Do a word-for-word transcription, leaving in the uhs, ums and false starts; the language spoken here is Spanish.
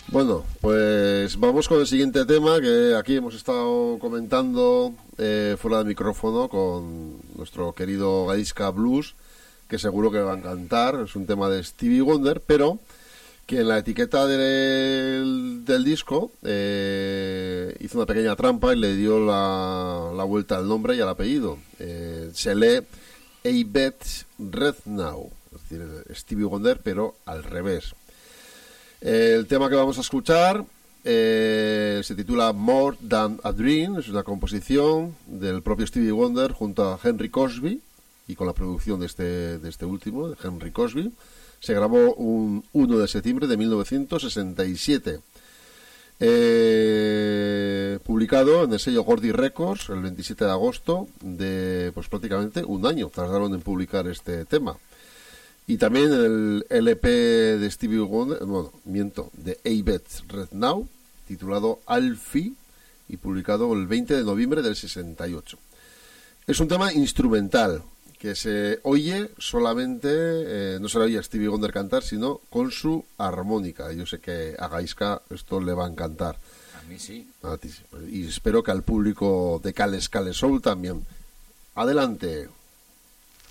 Bueno, pues vamos con el siguiente tema que aquí hemos estado comentando eh, fuera de micrófono con nuestro querido Gaisca Blues, que seguro que va a encantar. Es un tema de Stevie Wonder, pero que en la etiqueta del, del disco eh, hizo una pequeña trampa y le dio la, la vuelta al nombre y al apellido. Eh, se lee Eybeth Redknapp, es decir, Stevie Wonder, pero al revés. El tema que vamos a escuchar eh, se titula More Than a Dream. Es una composición del propio Stevie Wonder junto a Henry Cosby y con la producción de este, de este último, de Henry Cosby. Se grabó un uno de septiembre de mil novecientos sesenta y siete. Eh, publicado en el sello Gordy Records el veintisiete de agosto de pues prácticamente un año tardaron en publicar este tema. Y también el L P de Stevie Wonder, bueno, miento, de Eybeth Redknapp, titulado Alfie, y publicado el veinte de noviembre del sesenta y ocho. Es un tema instrumental que se oye solamente, eh, no se le oye a Stevie Wonder cantar, sino con su armónica. Yo sé que a Gaisca esto le va a encantar. A mí sí. A ti sí. Y espero que al público de Cales Cales Soul también. Adelante.